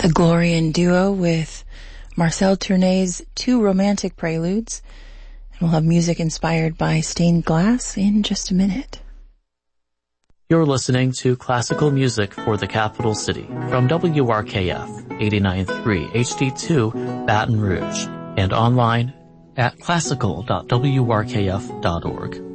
a Glorian duo with Marcel Tournay's Two Romantic Preludes. And we'll have music inspired by stained glass in just a minute. You're listening to classical music for the capital city from WRKF 89.3 HD2 Baton Rouge and online at classical.wrkf.org.